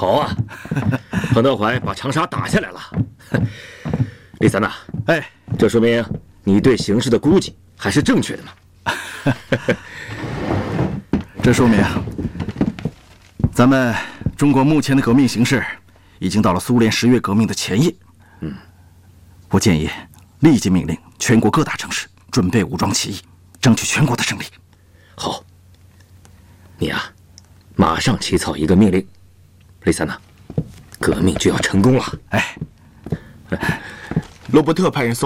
好啊，彭德怀把长沙打下来了。李三呐， 哎， 这说明你对形势的估计还是正确的嘛。 这说明咱们中国目前的革命形势已经到了苏联10月革命的前夜。我建议立即命令全国各大城市准备武装起义，争取全国的胜利。 好，你呀，马上起草一个命令。李三呐，革命就要成功了。 哎， 罗伯特派人送